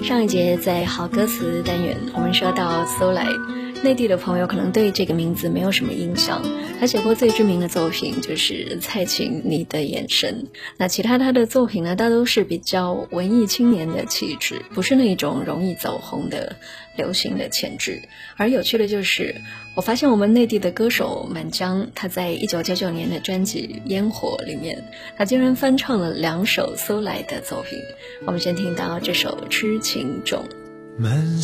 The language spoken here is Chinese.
上一节在好歌词单元，我们说到苏来，内地的朋友可能对这个名字没有什么印象，他写过最知名的作品就是蔡琴你的眼神。那其他他的作品呢，大都是比较文艺青年的气质，不是那种容易走红的流行的潜质。而有趣的就是我发现我们内地的歌手满江，他在1999年的专辑《烟火》里面，他竟然翻唱了2首苏来的作品。我们先听到这首《痴情种》。 满